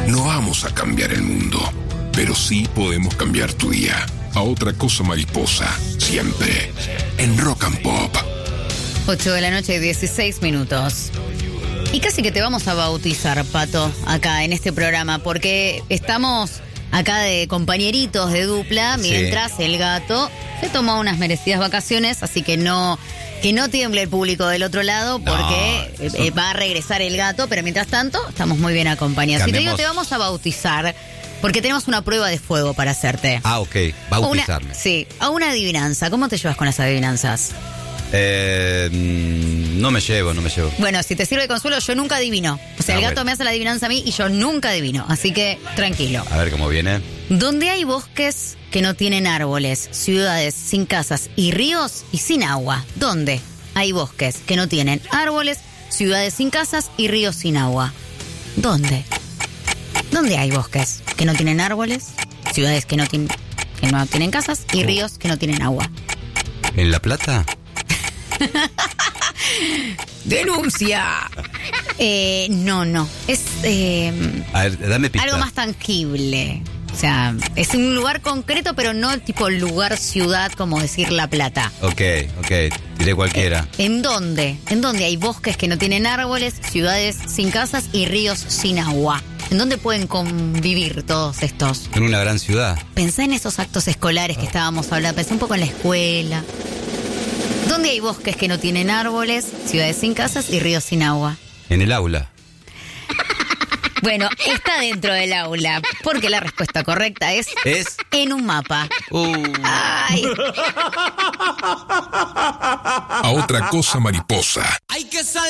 No vamos a cambiar el mundo, pero sí podemos cambiar tu día. A Otra Cosa Mariposa, siempre en Rock and Pop. 8 de la noche, 16 minutos. Y casi que te vamos a bautizar, Pato, acá en este programa, porque estamos acá de compañeritos de dupla, mientras el gato se tomó unas merecidas vacaciones, así que no tiemble el público del otro lado, porque va a regresar el gato, pero mientras tanto estamos muy bien acompañados. Y te digo, te vamos a bautizar, porque tenemos una prueba de fuego para hacerte. Ah, ok, bautizarme. A una adivinanza. ¿Cómo te llevas con las adivinanzas? No me llevo. Bueno, si te sirve de consuelo, yo nunca adivino. O sea, el gato me hace la adivinanza a mí y yo nunca adivino. Así que, tranquilo. A ver cómo viene. Donde hay bosques que no tienen árboles, ciudades sin casas y ríos y sin agua. ¿Dónde hay bosques que no tienen árboles, ciudades sin casas y ríos sin agua? ¿Dónde? ¿Dónde hay bosques que no tienen árboles, ciudades que no tienen casas y ríos que no tienen agua? ¿En La Plata? ¡Denuncia! No. Es a ver, dame pista. algo más tangible. O sea, es un lugar concreto, pero no tipo lugar, ciudad, como decir La Plata. Ok, diré cualquiera. ¿En dónde? ¿En dónde hay bosques que no tienen árboles, ciudades sin casas y ríos sin agua? ¿En dónde pueden convivir todos estos? En una gran ciudad. Pensá en esos actos escolares que estábamos hablando, pensá un poco en la escuela. ¿Dónde hay bosques que no tienen árboles, ciudades sin casas y ríos sin agua? En el aula. Bueno, está dentro del aula, porque la respuesta correcta es en un mapa. Ay. A Otra Cosa Mariposa. Hay que